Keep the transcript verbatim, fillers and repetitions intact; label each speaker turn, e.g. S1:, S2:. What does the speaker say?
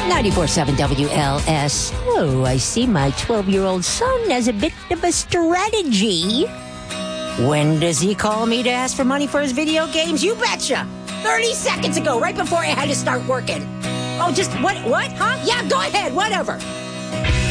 S1: ninety-four point seven W L S. Oh, I see my twelve-year-old son has a bit of a strategy. When does he call me to ask for money for his video games? You betcha! thirty seconds ago, right before I had to start working. Oh, just, what, what, huh? Yeah, go ahead, whatever.